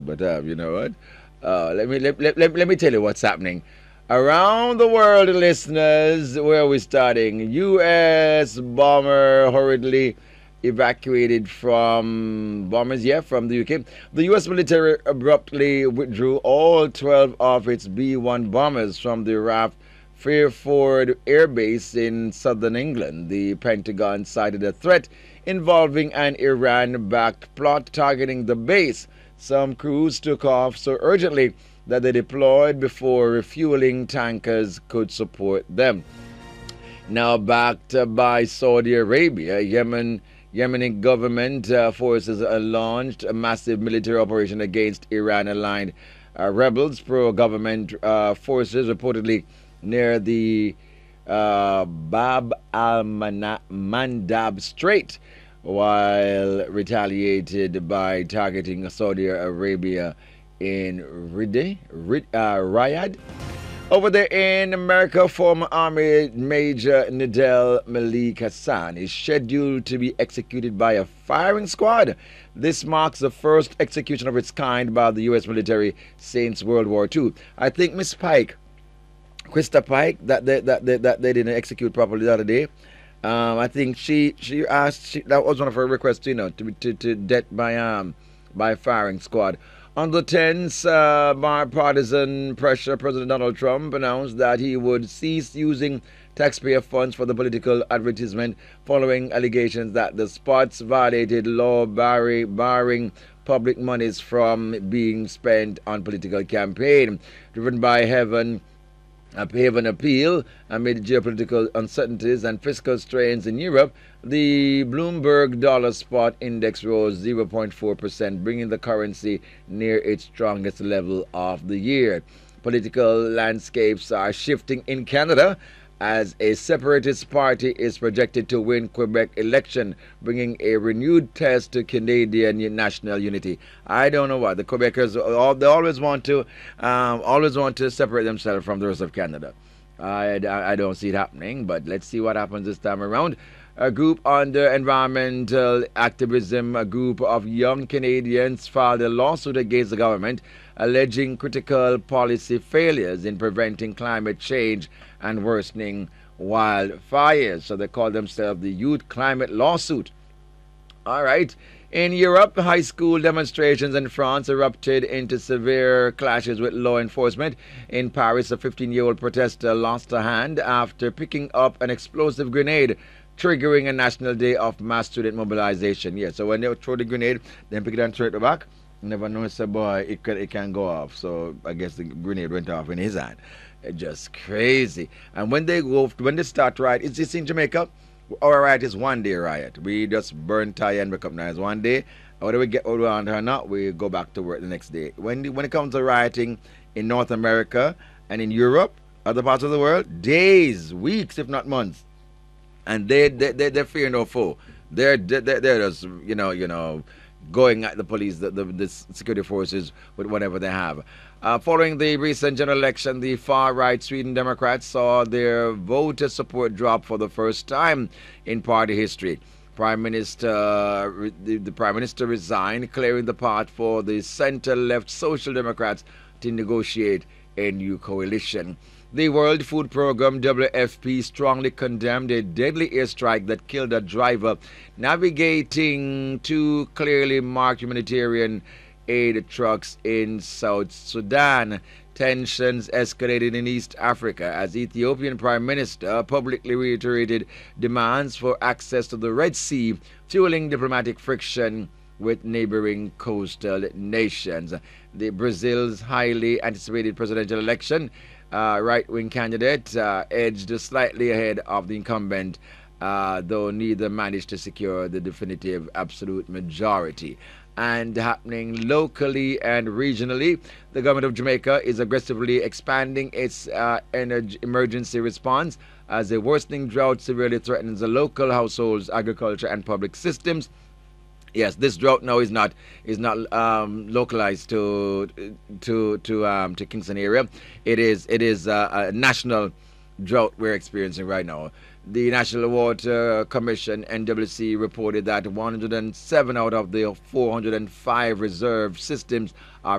But you know what? Let me tell you what's happening around the world, listeners. Where are we starting? U.S. bomber hurriedly evacuated from bombers, yeah, from the UK. The U.S. military abruptly withdrew all 12 of its B-1 bombers from the RAF Fairford Air Base in southern England. The Pentagon cited a threat involving an Iran backed plot targeting the base. Some crews took off so urgently that they deployed before refueling tankers could support them. Now backed by Saudi Arabia, Yemeni government forces launched a massive military operation against Iran-aligned rebels. Pro-government forces reportedly near the Bab al-Mandab Strait, while retaliated by targeting Saudi Arabia in Riyadh. Over there in America, former Army Major Nidal Malik Hassan is scheduled to be executed by a firing squad. This marks the first execution of its kind by the U.S. military since World War II. I think Miss Pike, Krista Pike, that they didn't execute properly the other day. I think she asked that was one of her requests, to death by firing squad. On the tense bipartisan pressure, President Donald Trump announced that he would cease using taxpayer funds for the political advertisement following allegations that the spots violated law barring public monies from being spent on political campaign. Driven by Haven appeal amid geopolitical uncertainties and fiscal strains in Europe, the Bloomberg Dollar Spot Index rose 0.4%, bringing the currency near its strongest level of the year. Political landscapes are shifting in Canada as a separatist party is projected to win Quebec election, bringing a renewed test to Canadian national unity. I don't know why the Quebecers they always want to separate themselves from the rest of Canada. I don't see it happening, but let's see what happens this time around. A group under environmental activism, a group of young Canadians filed a lawsuit against the government alleging critical policy failures in preventing climate change and worsening wildfires. So they call themselves the Youth Climate Lawsuit. All right. In Europe, high school demonstrations in France erupted into severe clashes with law enforcement. In Paris, a 15-year-old protester lost a hand after picking up an explosive grenade, triggering a national day of mass student mobilization. Yeah, so when they throw the grenade, then pick it and throw it back. Never know, it's a boy, it can go off. So I guess the grenade went off in his hand. Just crazy. And when they start riot, it's just in Jamaica. Our riot is 1 day riot. We just burn tire and recognize 1 day. Whether we get out on or not, we go back to work the next day. When it comes to rioting in North America and in Europe, other parts of the world, days, weeks, if not months, and they fear no foe. They're just going at the police, the security forces with whatever they have. Following the recent general election, the far-right Sweden Democrats saw their voter support drop for the first time in party history. The Prime Minister resigned, clearing the path for the center-left Social Democrats to negotiate a new coalition. The World Food Programme, WFP, strongly condemned a deadly airstrike that killed a driver navigating two clearly marked humanitarian aid trucks in South Sudan. Tensions escalated in East Africa as Ethiopian Prime Minister publicly reiterated demands for access to the Red Sea, fueling diplomatic friction with neighboring coastal nations. The Brazil's highly anticipated presidential election, right-wing candidate edged slightly ahead of the incumbent, though neither managed to secure the definitive absolute majority. And happening locally and regionally, the government of Jamaica is aggressively expanding its energy emergency response as a worsening drought severely threatens the local households, agriculture, and public systems. Yes, this drought now is not localized to Kingston area. It is a national drought we're experiencing right now. The National Water Commission (NWC) reported that 107 out of the 405 reserve systems are